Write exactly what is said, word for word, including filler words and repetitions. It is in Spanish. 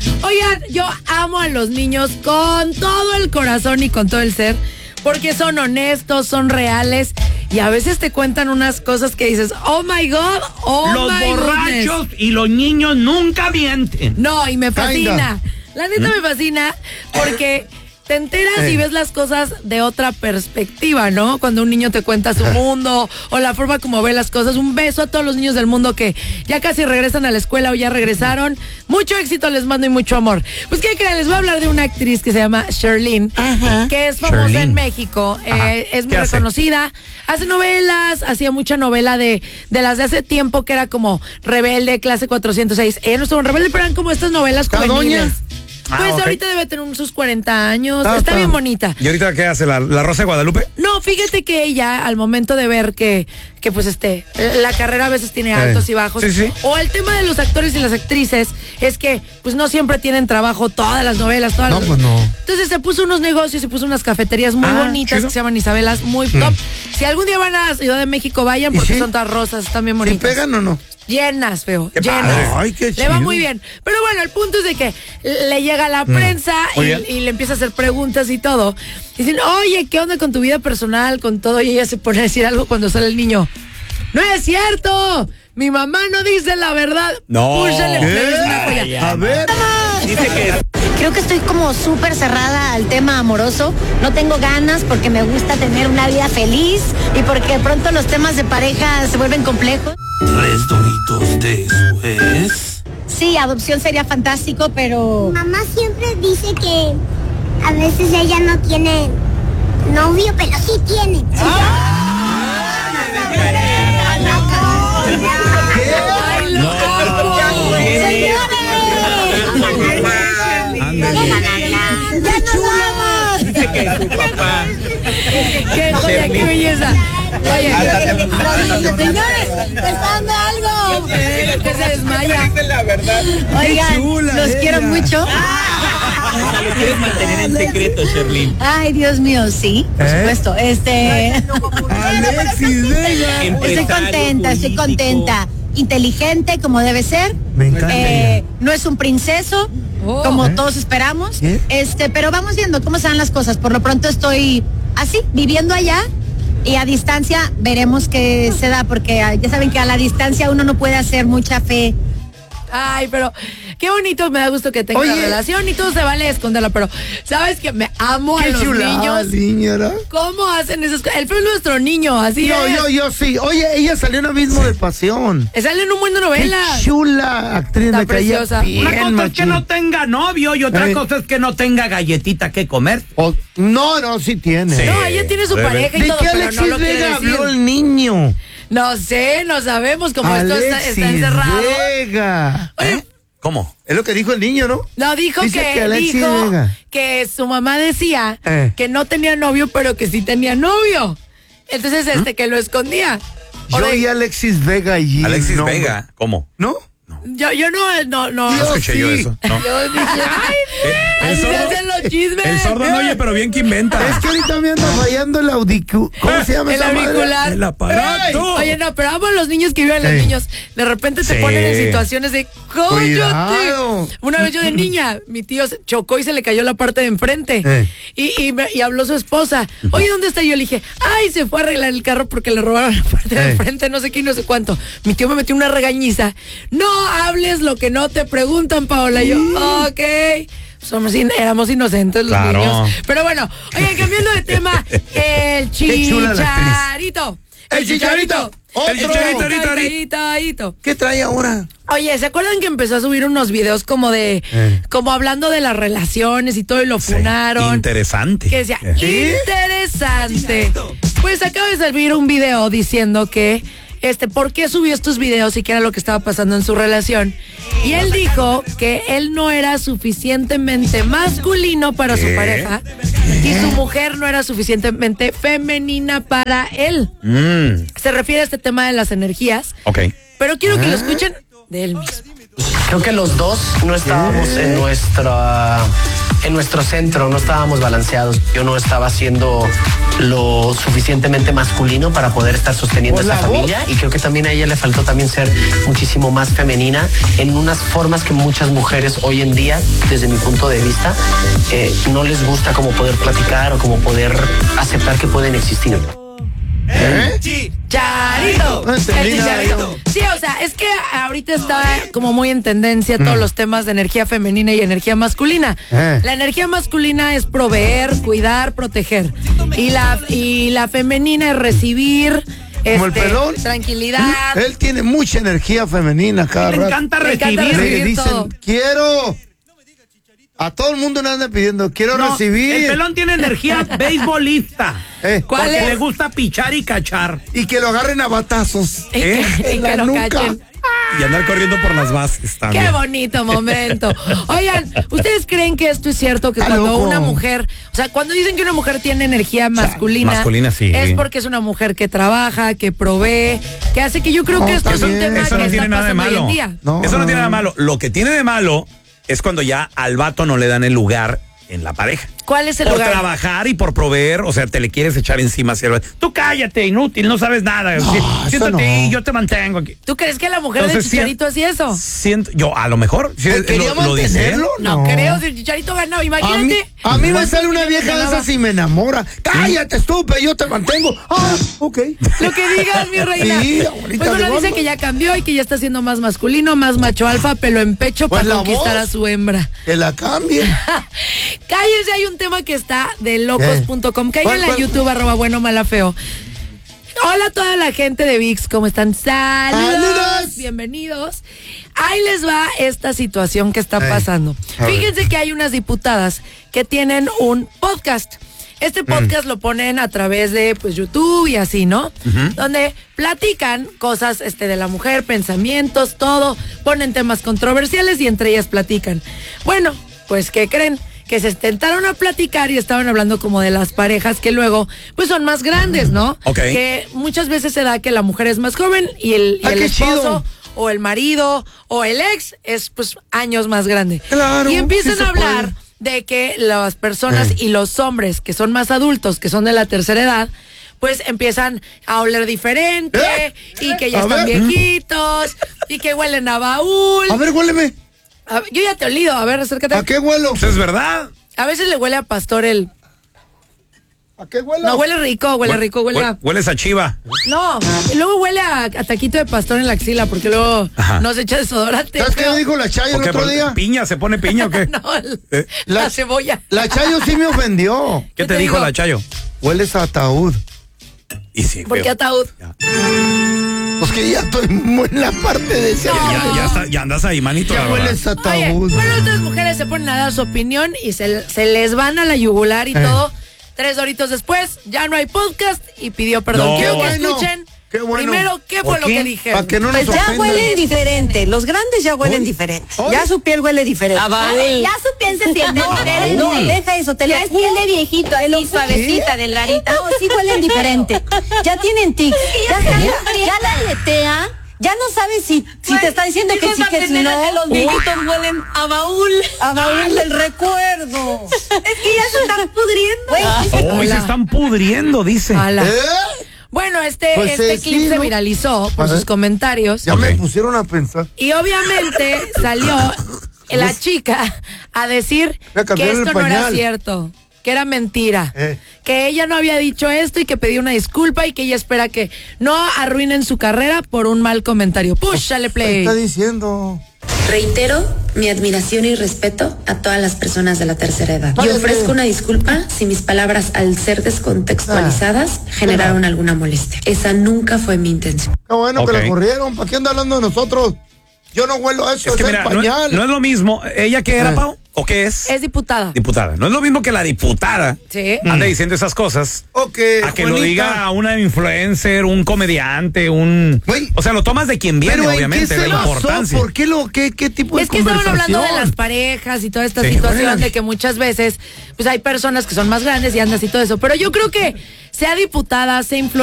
Oigan, yo amo a los niños con todo el corazón y con todo el ser, porque son honestos, son reales y a veces te cuentan unas cosas que dices, oh my God, oh los my borrachos goodness. Y los niños nunca mienten. No, y me fascina. Kinda. La neta me fascina porque te enteras Hey. y ves las cosas de otra perspectiva, ¿no? Cuando un niño te cuenta su mundo o la forma como ve las cosas. Un beso a todos los niños del mundo que ya casi regresan a la escuela o ya regresaron. Mucho éxito les mando y mucho amor. Pues, ¿qué creen? Les voy a hablar de una actriz que se llama Sherlyn, Ajá. que es famosa Sherlyn. en México. Eh, es muy ¿Qué hace? reconocida. Hace novelas, hacía mucha novela de, de las de hace tiempo que era como Rebelde, Clase cuatrocientos seis. Ella no estuvo en Rebelde, pero eran como estas novelas ¿La doña? juveniles. Ah, Pues ok. ahorita debe tener un- sus cuarenta años. Ah, está está. bien bonita. ¿Y ahorita qué hace? ¿La, la Rosa de Guadalupe? No, fíjate que ella, al momento de ver que, que pues este, la carrera a veces tiene altos y bajos. Sí, sí. O el tema de los actores y las actrices es que pues no siempre tienen trabajo todas las novelas, todas No, las- pues no. Entonces se puso unos negocios, se puso unas cafeterías muy Ah, bonitas chido. que se llaman Isabelas, muy top. Si algún día van a Ciudad de México, vayan ¿Y porque sí? son todas rosas, están bien ¿Sí bonitas. pegan o no? Llenas, feo. Qué llenas. padre. Ay, qué Le va chido. muy bien. Pero bueno, el punto es de que le llega la prensa Muy y, bien. y le empieza a hacer preguntas y todo. Dicen, oye, ¿qué onda con tu vida personal, con todo? Y ella se pone a decir algo cuando sale el niño. ¡No es cierto! Mi mamá no dice la verdad. No. Púchale, ¿Qué? plebe, es una joya. A ver. Dice que Creo que estoy como súper cerrada al tema amoroso. No tengo ganas porque me gusta tener una vida feliz y porque de pronto los temas de pareja se vuelven complejos. tres doritos después. Sí, adopción sería fantástico, pero Mamá siempre dice que a veces ella no tiene novio, pero sí tiene. ¡Ay, lo amo! ¡Ya nos vamos! Dice que su papá. ¡Qué joya, qué belleza! Oye, Señores, ¡me está dando algo! que se desmaya. La verdad. oigan, chula los ella. quiero mucho. Lo quieres mantener en secreto, Sherlyn. Ay, Dios mío, sí, por ¿Eh? supuesto. Este, Alexis Vega. estoy Empresario, contenta, estoy político. contenta. Inteligente, como debe ser. Me encanta Eh, no es un princeso, Oh. como ¿Eh? todos esperamos. ¿Eh? Este, pero vamos viendo cómo se dan las cosas. Por lo pronto estoy así, viviendo allá. Y a distancia veremos qué se da, porque ah, ya saben que a la distancia uno no puede hacer mucha fe. Ay, pero qué bonito, me da gusto que tenga Oye. relación y todo se vale esconderla, pero ¿sabes que me amo a Qué los chulada, niños? niñera. ¿Cómo hacen esas cosas? El feo es nuestro niño, así Yo, es. yo, yo sí. Oye, ella salió en Abismo de Pasión. Sale en un buen de Qué novelas. chula actriz, Está me caía preciosa. bien, Una cosa es que machín. no tenga novio y otra Ey. cosa es que no tenga galletita que comer. O- no, no, sí tiene. Sí. No, ella tiene su Debe. pareja y ¿De todo, qué pero Alexis no lo quiere Vega decir. habló el niño? No sé, no sabemos cómo esto está, Alexis está encerrado. Vega. Oye, ¿Cómo? Es lo que dijo el niño, ¿no? no, dijo Dice que, que Alexis dijo Vega. que su mamá decía Eh. que no tenía novio, pero que sí tenía novio. Entonces, este, que lo escondía. O Yo de- y Alexis Vega allí. Alexis no, Vega. ¿Cómo? ¿No? Yo, yo no, no, no. No escuché sí. yo eso. No. Yo dije, ay, El así se sordo- hacen los chismes. El sordo no oye, pero bien que inventa. Es que ahorita me anda fallando el audicu... ¿Cómo se llama El esa madre? auricular. El aparato. Oye, no, pero amo a los niños que viven los Ey. niños. De repente te Sí. ponen en situaciones de Cuidado. ¡Cállate! Una vez yo de niña, mi tío se chocó y se le cayó la parte de enfrente. Ey. Y, y, me- y habló su esposa. Oye, ¿dónde está? Yo le dije, ay, se fue a arreglar el carro porque le robaron la parte de Ey. enfrente, no sé qué y no sé cuánto. Mi tío me metió una regañiza. No hables lo que no te preguntan, Paola. Y yo, ok. Somos in- éramos inocentes los Claro. niños. Pero bueno, oye, cambiando de tema, el Qué chula la actriz. chicharito. El Chicharito. El Chicharito, ahorita, Chicharito. ¿Qué trae ahora? Oye, ¿se acuerdan que empezó a subir unos videos como de, Eh. como hablando de las relaciones y todo y lo funaron? Interesante. Que decía, Eh. interesante. Pues acaba de salir un video diciendo que, este, ¿por qué subió estos videos y qué era lo que estaba pasando en su relación? Y él dijo que él no era suficientemente masculino para su ¿Qué? pareja y su mujer no era suficientemente femenina para él. Mm, Se refiere a este tema de las energías, ok. pero quiero que lo escuchen de él mismo. Creo que los dos no estábamos en nuestra en nuestro centro, no estábamos balanceados. Yo no estaba siendo lo suficientemente masculino para poder estar sosteniendo Por esta la voz. familia, y creo que también a ella le faltó también ser muchísimo más femenina en unas formas que muchas mujeres hoy en día, desde mi punto de vista, eh, no les gusta como poder platicar o como poder aceptar que pueden existir. ¿Eh? Charito. No entendí El nada. Chicharito. Sí, o sea, es que ahorita está como muy en tendencia todos los temas de energía femenina y energía masculina. Eh. La energía masculina es proveer, cuidar, proteger. Y la, y la femenina es recibir. Como el este, pelón. Tranquilidad. Él tiene mucha energía femenina cada Le rato. encanta Le encanta recibir. recibir. Le dicen, todo. quiero. A todo el mundo le anda pidiendo, quiero No, recibir. el pelón tiene energía beisbolista. Eh, ¿Cuál Porque es? le gusta pichar y cachar. Y que lo agarren a batazos. Y que- ¿Eh? y En la que lo nuca. cachen. Y andar corriendo por las bases también. Qué bonito momento. Oigan, ¿ustedes creen que esto es cierto? Que Está cuando loco. una mujer, o sea, cuando dicen que una mujer tiene energía masculina, masculina, sí. es porque es una mujer que trabaja, que provee, que hace que yo creo No, que esto es está un bien. tema Eso que no tiene está nada de pasando hoy en malo. día. No, Eso no no, tiene nada de no. malo. Lo que tiene de malo es cuando ya al vato no le dan el lugar en la pareja. ¿Cuál es el Por lugar? trabajar y por proveer, o sea, te le quieres echar encima. Hacia el... Tú cállate, inútil, no sabes nada. Sí, eso siéntate, no. yo te mantengo aquí. ¿Tú crees que la mujer Entonces, de Chicharito hacía eso? Siento, yo, a lo mejor. sí, ¿Qué, ¿Quería lo, lo dice. mantenerlo? No, creo, si el Chicharito ganó, A mí, imagínate. a mí me ¿Cuántos sale una millones vieja de ganaba? esas y me enamora. Cállate, estúpido, yo te mantengo. Ah, ok. Lo que digas, mi reina. Sí, abuelita Pues bueno, de dice bomba. que ya cambió y que ya está siendo más masculino, más macho alfa, pelo en pecho Pues para la conquistar voz. a su hembra. Que la cambie. Cállense, hay un tema que está de locos punto com. ¿Cuál, Caigan en cuál? YouTube, arroba bueno, mala, feo. Hola a toda la gente de V I X, ¿cómo están? Saludos. Saludos. Bienvenidos. Ahí les va esta situación que está Ey, pasando. a ver. Fíjense que hay unas diputadas que tienen un podcast. Este podcast lo ponen a través de pues YouTube y así, ¿no? Donde platican cosas este, de la mujer, pensamientos, todo, ponen temas controversiales y entre ellas platican. Bueno, pues ¿qué creen? Que se intentaron a platicar y estaban hablando como de las parejas que luego pues son más grandes, ¿no? Ok. Que muchas veces se da que la mujer es más joven y el, y Ah, el qué esposo chido. o el marido o el ex es pues años más grande. Claro, y empiezan sí se a hablar puede. de que las personas Eh. y los hombres que son más adultos, que son de la tercera edad, pues empiezan a oler diferente ¿Eh? y que ya A están ver. viejitos y que huelen a baúl. A ver, huéleme. A ver, yo ya te he olido, a ver, acércate. ¿A qué huelo? Pues es verdad. A veces le huele a pastor el... ¿A qué huelo? No, huele rico, huele rico, huele a... Hueles a chiva. No, y luego huele a, a taquito de pastor en la axila porque luego Ajá. no se echa desodorante. ¿Sabes qué pero- dijo la Chayo ¿Por el qué? otro ¿Por día? ¿Piña? ¿Se pone piña o qué? No, el- ¿Eh? la, La- cebolla. La Chayo sí me ofendió. ¿Qué ¿Qué te te dijo digo? la Chayo? Hueles a ataúd. Y sí, ¿Por qué feo. ataúd? Ya, Pues que ya estoy muy en la parte de ese. ya, ya está- ya andas ahí, manito. Ya la verdad. hueles a Oye, ataúd. bueno, otras mujeres se ponen a dar su opinión y se, se les van a la yugular y Eh. todo. Tres horitos después, ya no hay podcast y pidió perdón. No. Quiero Qué que bueno, escuchen qué bueno. primero qué fue ¿Por lo qué? que dijeron. Para que no nos Pues ya ofendan. huele diferente, los grandes ya huelen diferente. Ay. Ya su piel huele diferente. Ya su piel se siente diferente. No, deja eso, te Ya lo es piel de viejito, así suavecita, delgadita. No, sí huelen diferente. Ya tienen tics. Ya, ya, ya la aletea. Ya no sabes si, si te está diciendo que sí, que si no. Los viejitos huelen a baúl. A baúl del recuerdo. Es que ya se están pudriendo. Hoy se están pudriendo, dice. Ala. ¿Eh? Bueno, este, Pues, este eh, clip sí, se ¿no? viralizó por A ver. sus comentarios. Ya Ok. me pusieron a pensar. Y obviamente salió la chica a decir Voy a que cambiar el esto no era pañal. cierto, que era mentira, Eh. que ella no había dicho esto y que pedía una disculpa y que ella espera que no arruinen su carrera por un mal comentario. Púchale ¿Qué play. está diciendo? Reitero mi admiración y respeto a todas las personas de la tercera edad. Y Váyase. ofrezco una disculpa si mis palabras, al ser descontextualizadas, Ah. generaron alguna molestia. Esa nunca fue mi intención. Qué bueno Ok. que la corrieron. ¿Para qué anda hablando de nosotros? Yo no huelo a eso, Es es, que el mira, no, es- pañal. no es lo mismo. ¿Ella qué era, Eh. Pau? ¿O qué es? Es diputada. Diputada. No es lo mismo que la diputada Sí. anda diciendo esas cosas. O que, A que lo Juanita, diga una influencer, un comediante, un... Güey. O sea, lo tomas de quien viene, Pero ¿en obviamente, qué de se la basó? importancia. ¿Por qué lo, qué, qué tipo de Es que estaban hablando de conversación? las parejas y toda esta Sí. situación Órale. de que muchas veces pues hay personas que son más grandes y andas y todo eso. Pero yo creo que sea diputada, sea influencer,